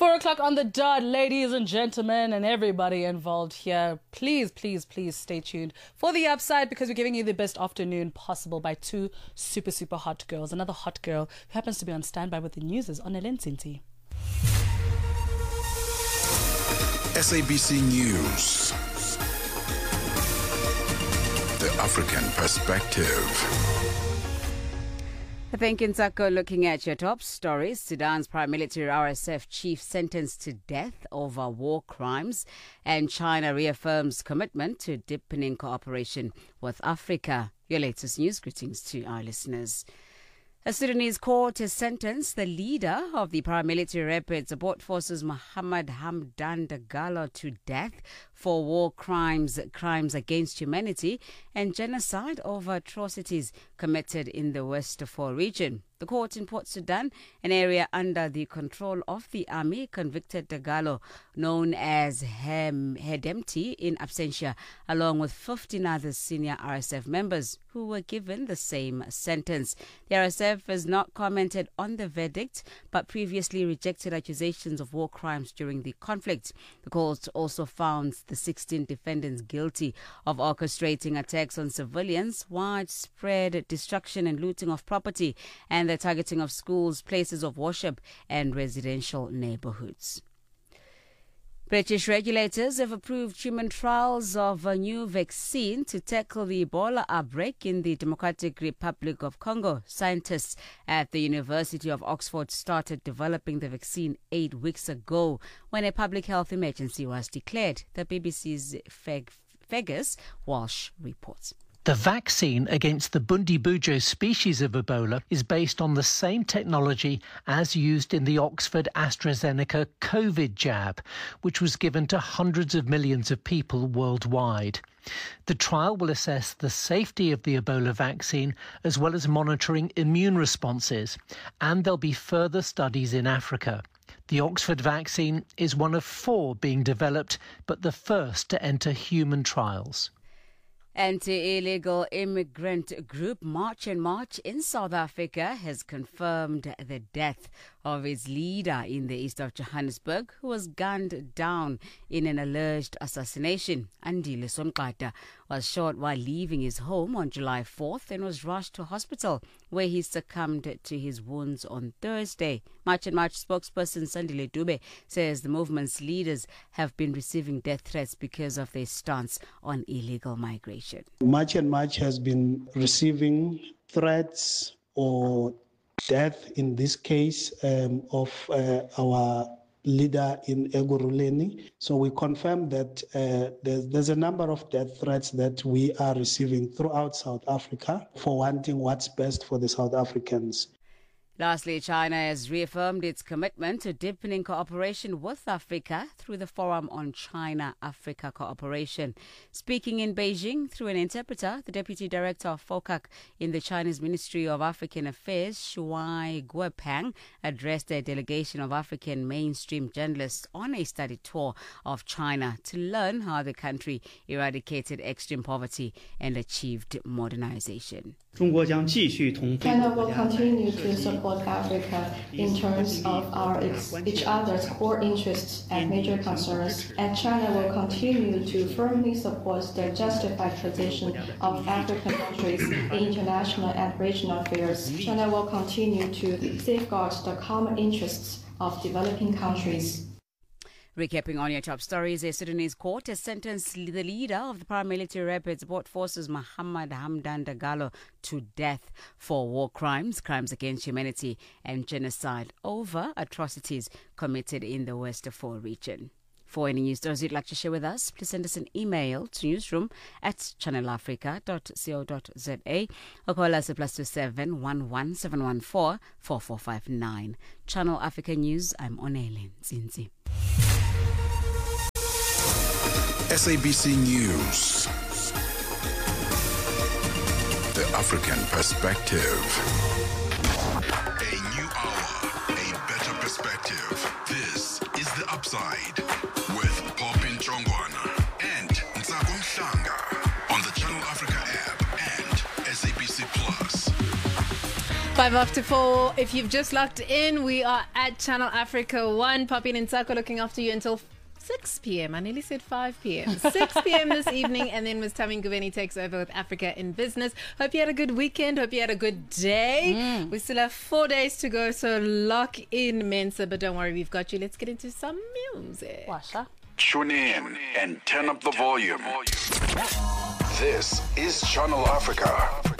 4 o'clock on the dot, ladies and gentlemen, and everybody involved here. Please stay tuned for The Upside, because we're giving you the best afternoon possible by two super hot girls. Another hot girl who happens to be on standby with the news is Onele Nzinti. SABC News. The African Perspective. Thank you, Nsako. Looking at your top stories, Sudan's paramilitary RSF chief sentenced to death over war crimes, and China reaffirms commitment to deepening cooperation with Africa. Your latest news. Greetings to our listeners. A Sudanese court has sentenced the leader of the paramilitary rapid support forces, Mohammed Hamdan Dagalo, to death for war crimes, crimes against humanity, and genocide over atrocities committed in the West Darfur region. The court in Port Sudan, an area under the control of the army, convicted Dagalo, known as Hedemti, in absentia, along with 15 other senior RSF members who were given the same sentence. The RSF has not commented on the verdict, but previously rejected accusations of war crimes during the conflict. The court also found the 16 defendants guilty of orchestrating attacks on civilians, widespread destruction and looting of property, and the targeting of schools, places of worship, and residential neighborhoods. British regulators have approved human trials of a new vaccine to tackle the Ebola outbreak in the Democratic Republic of Congo. Scientists at the University of Oxford started developing the vaccine 8 weeks ago when a public health emergency was declared. The BBC's Fergus Walsh reports. The vaccine against the Bundibugyo species of Ebola is based on the same technology as used in the Oxford AstraZeneca COVID jab, which was given to hundreds of millions of people worldwide. The trial will assess the safety of the Ebola vaccine as well as monitoring immune responses, and there'll be further studies in Africa. The Oxford vaccine is one of 4 being developed, but the first to enter human trials. Anti-illegal immigrant group March and March in South Africa has confirmed the death of its leader in the east of Johannesburg, who was gunned down in an alleged assassination. Andile Somqata was shot while leaving his home on July 4th and was rushed to hospital, where he succumbed to his wounds on Thursday. March and March spokesperson Sandile Dube says the movement's leaders have been receiving death threats because of their stance on illegal migration. March and March has been receiving threats or death, in this case, of our leader in Egoruleni. So we confirm that there's a number of death threats that we are receiving throughout South Africa for wanting what's best for the South Africans. Lastly, China has reaffirmed its commitment to deepening cooperation with Africa through the Forum on China-Africa Cooperation. Speaking in Beijing through an interpreter, the Deputy Director of FOCAC in the Chinese Ministry of African Affairs, Shuai Guopeng, addressed a delegation of African mainstream journalists on a study tour of China to learn how the country eradicated extreme poverty and achieved modernization. China will continue to support Africa in terms of each other's core interests and major concerns, and China will continue to firmly support the justified position of African countries in international and regional affairs. China will continue to safeguard the common interests of developing countries. Recapping on your top stories, a Sudanese court has sentenced the leader of the paramilitary rapid support forces, Mohammed Hamdan Dagalo, to death for war crimes, crimes against humanity, and genocide over atrocities committed in the West Darfur region. For any news stories you'd like to share with us, please send us an email to newsroom@channelafrica.co.za or call us at +27 11 714 4459. Channel Africa News, I'm Onele Nzinti. SABC News. The African Perspective. A new hour, a better perspective. This is The Upside with Popin Chongwana and Nsako Mhlanga on the Channel Africa app and SABC Plus. 5 after 4. If you've just locked in, we are at Channel Africa 1. Poppy and Nsako looking after you until 6 p.m. I nearly said 5 p.m. 6 p.m. this evening, and then Ms. Tami Ngubeni takes over with Africa in Business. Hope you had a good weekend. Hope you had a good day. We still have 4 days to go, so lock in, Mensa. But don't worry, we've got you. Let's get into some music. Washa. Tune in and turn up the volume. This is Channel Africa.